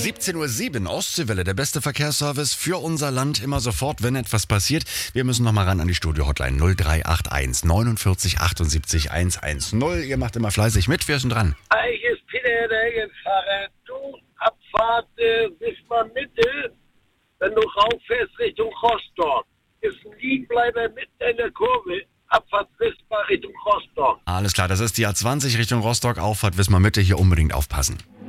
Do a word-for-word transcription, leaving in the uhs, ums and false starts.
siebzehn Uhr sieben, Ostseewelle, der beste Verkehrsservice für unser Land, immer sofort, wenn etwas passiert. Wir müssen noch mal ran an die Studio-Hotline null drei acht eins neunundvierzig achtundsiebzig hundertzehn. Ihr macht immer fleißig mit, wir sind dran. Hi, hier ist Peter der Regenfahrer. Du, Abfahrt äh, Wismar Mitte, wenn du rauffährst Richtung Rostock, ist ein Liegenbleiber mitten in der Kurve. Abfahrt Wismar Richtung Rostock. Alles klar, das ist die A zwanzig Richtung Rostock, Auffahrt Wismar Mitte, hier unbedingt aufpassen.